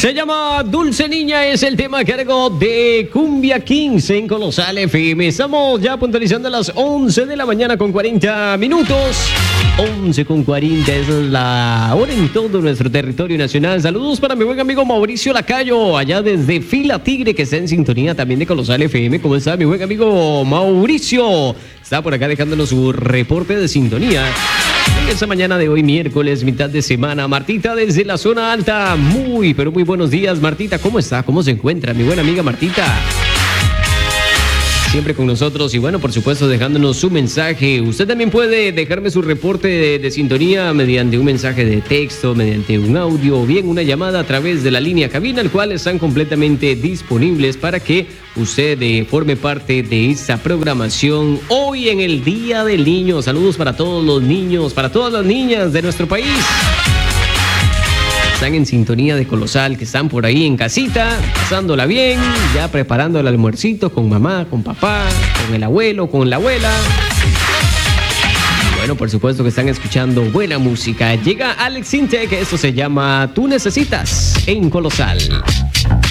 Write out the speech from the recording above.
Se llama Dulce Niña, es el tema a cargo de Cumbia Kings en Colosal FM. Estamos ya puntualizando a las 11 de la mañana con 40 minutos. 11 con 40, esa es la hora en todo nuestro territorio nacional. Saludos para mi buen amigo Mauricio Lacayo, allá desde Fila Tigre, que está en sintonía también de Colosal FM. ¿Cómo está mi buen amigo Mauricio? Está por acá dejándonos su reporte de sintonía. En esta mañana de hoy, miércoles, mitad de semana. Martita desde la zona alta. Muy, pero muy buenos días, Martita. ¿Cómo está? ¿Cómo se encuentra mi buena amiga Martita? Siempre con nosotros y bueno, por supuesto, dejándonos su mensaje. Usted también puede dejarme su reporte de sintonía mediante un mensaje de texto, mediante un audio o bien una llamada a través de la línea cabina, el cual están completamente disponibles para que usted forme parte de esta programación hoy en el Día del Niño. Saludos para todos los niños, para todas las niñas de nuestro país. Están en sintonía de Colosal, que están por ahí en casita, pasándola bien, ya preparando el almuercito con mamá, con papá, con el abuelo, con la abuela. Y bueno, por supuesto que están escuchando buena música. Llega Alex Intec, esto se llama Tú Necesitas en Colosal.